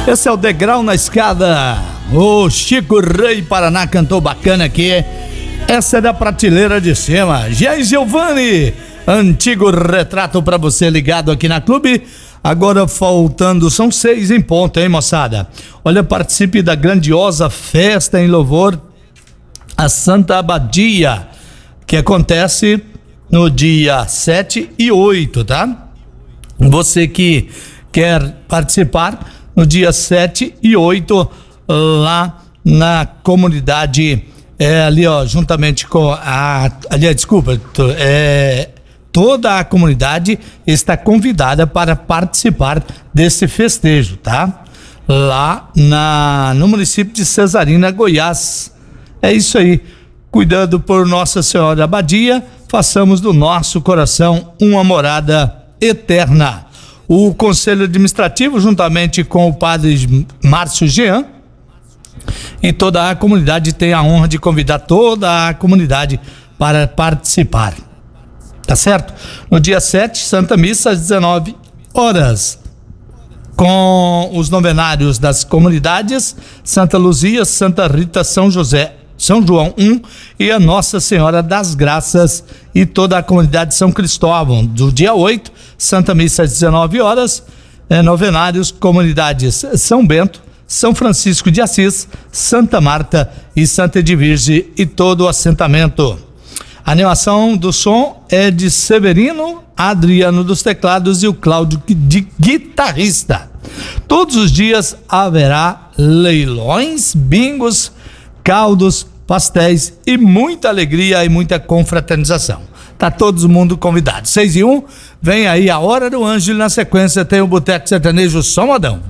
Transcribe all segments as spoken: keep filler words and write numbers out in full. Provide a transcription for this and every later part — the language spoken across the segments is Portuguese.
Esse é o Degrau na Escada. O Chico Rei Paraná cantou bacana aqui. Essa é da prateleira de cima. Jean Giovanni, antigo retrato pra você ligado aqui na Clube. Agora faltando, são seis em ponto, hein, moçada? Olha, participe da grandiosa festa em louvor a Santa Abadia, que acontece no dia sete e oito, tá? Você que quer participar no dia sete e oito, lá na comunidade, é, ali, ó, juntamente com a, ali, desculpa, é, toda a comunidade está convidada para participar desse festejo, tá? Lá na, no município de Cesarina, Goiás. É isso aí. Cuidando por Nossa Senhora Abadia, façamos do nosso coração uma morada eterna. O Conselho Administrativo, juntamente com o padre Márcio Jean, e toda a comunidade tem a honra de convidar toda a comunidade para participar. Tá certo? No dia sete, Santa Missa às dezenove horas, com os novenários das comunidades Santa Luzia, Santa Rita, São José, São João I e a Nossa Senhora das Graças e toda a comunidade São Cristóvão. Do dia oito, Santa Missa às dezenove horas, é, novenários, comunidades São Bento, São Francisco de Assis, Santa Marta e Santa Edvige e todo o assentamento. A animação do som é de Severino, Adriano dos teclados e o Cláudio de guitarrista. Todos os dias haverá leilões, bingos, caldos, pastéis e muita alegria e muita confraternização. Tá todo mundo convidado. Seis e um, vem aí a Hora do Ângelo, na sequência tem o Boteco Sertanejo Só Modão.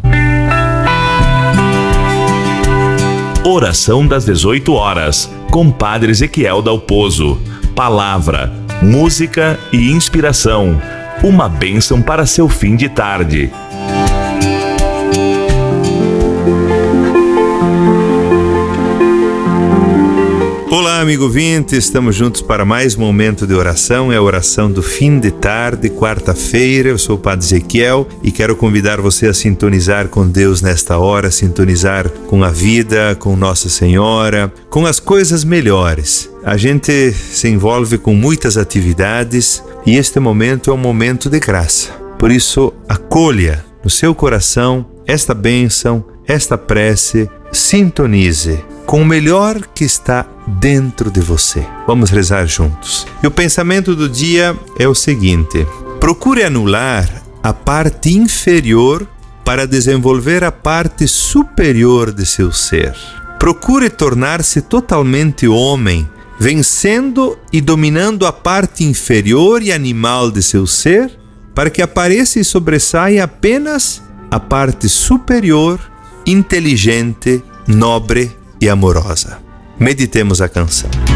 Oração das dezoito horas, com Padre Ezequiel Dalpozo. Palavra, música e inspiração. Uma bênção para seu fim de tarde. Olá, amigo ouvinte, estamos juntos para mais um momento de oração. É a oração do fim de tarde, quarta-feira. Eu sou o Padre Ezequiel e quero convidar você a sintonizar com Deus nesta hora, sintonizar com a vida, com Nossa Senhora, com as coisas melhores. A gente se envolve com muitas atividades e este momento é um momento de graça. Por isso, acolha no seu coração esta bênção, esta prece, sintonize com o melhor que está dentro de você. Vamos rezar juntos. E o pensamento do dia é o seguinte: procure anular a parte inferior para desenvolver a parte superior de seu ser. Procure tornar-se totalmente homem, vencendo e dominando a parte inferior e animal de seu ser, para que apareça e sobressaia apenas a parte superior, inteligente, nobre e amorosa. Meditemos a canção.